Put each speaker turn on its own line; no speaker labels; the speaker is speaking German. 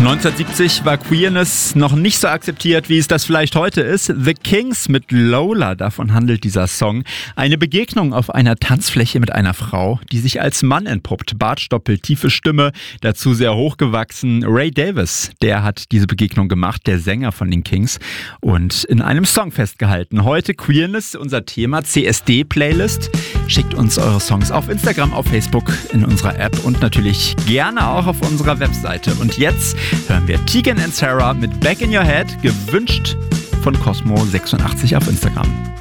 1970 war Queerness noch nicht so akzeptiert, wie es das vielleicht heute ist. The Kings mit Lola, davon handelt dieser Song. Eine Begegnung auf einer Tanzfläche mit einer Frau, die sich als Mann entpuppt. Bartstoppel, tiefe Stimme, dazu sehr hochgewachsen. Ray Davies, der hat diese Begegnung gemacht, der Sänger von den Kings, und in einem Song festgehalten. Heute Queerness, unser Thema, CSD-Playlist. Schickt uns eure Songs auf Instagram, auf Facebook, in unserer App und natürlich gerne auch auf unserer Webseite. Und jetzt hören wir Tegan and Sara mit Back in Your Head, gewünscht von Cosmo86 auf Instagram.